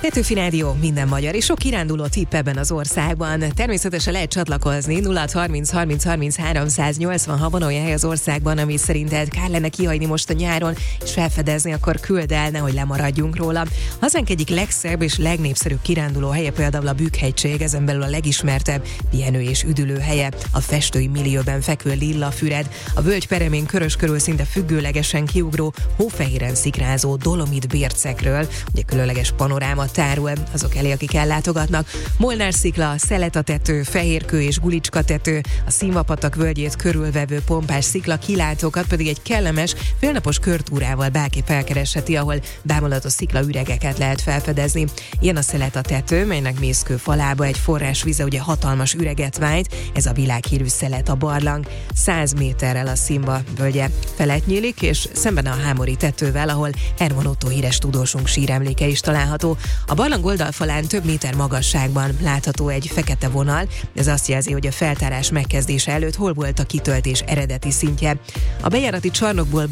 Petőfi Rádió, minden magyar és sok kiránduló tipp ebben az országban. Természetesen lehet csatlakozni 0630 30 30 380, ha van olyan hely az országban, ami szerinted kár lenne kihagyni most a nyáron, és felfedezni, akkor küld el, nehogy lemaradjunk róla. Hazánk egyik legszebb és legnépszerűbb kiránduló helye például a Bükk-hegység, ezen belül a legismertebb pihenő és üdülő helye, a festői millióben fekvő Lillafüred, a völgy peremén körös körül szinte függőlegesen kiugró, hófehéren szikrázó Dolomit bércekről, ugye különleges panoráma tárul azok elé, akik ellátogatnak. Molnár-szikla, Szeletatető, Fehérkő és Gulicska-tető, a Színvapatak völgyét körülvevő pompás szikla kilátókat pedig egy kellemes, félnapos körtúrával bárki felkeresheti, ahol bámulatos szikla üregeket lehet felfedezni. Ilyen a Szeletatető, melynek mészkő falába egy forrásvize ugye hatalmas üreget vájt, ez a világhírű Szeleta barlang. 100 méterrel a Színva völgye felett nyílik, és szemben a Hámori tetővel, ahol Herman Ottó híres tudósunk síremléke is található. A barlang oldalfalán több méter magasságban látható egy fekete vonal, ez azt jelzi, hogy a feltárás megkezdése előtt hol volt a kitöltés eredeti szintje. A bejárati csarnokból